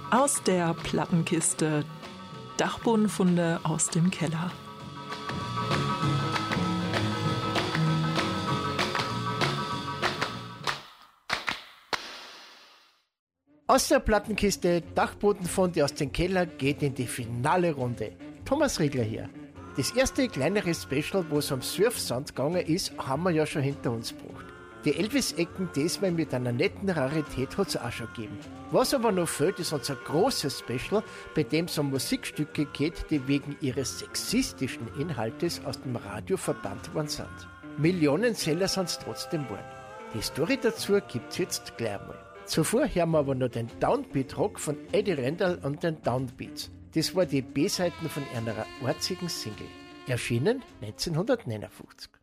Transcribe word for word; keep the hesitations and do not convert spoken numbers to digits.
Aus der Plattenkiste. Dachbodenfunde aus dem Keller. Aus der Plattenkiste Dachbodenfunde aus dem Keller geht in die finale Runde. Thomas Riegler hier. Das erste kleinere Special, wo es um Surfsound gegangen ist, haben wir ja schon hinter uns gebracht. Die Elvis-Ecken diesmal mit einer netten Rarität hat es auch schon gegeben. Was aber noch fehlt, ist unser großes Special, bei dem es um Musikstücke geht, die wegen ihres sexistischen Inhaltes aus dem Radio verbannt worden sind. Millionenseller sind es trotzdem geworden. Die Story dazu gibt's jetzt gleich mal. Zuvor hören wir aber noch den Downbeat-Rock von Eddie Randall und den Downbeats. Das war die B-Seiten von einer einzigen Single. Erschienen neunzehnhundertneunundfünfzig.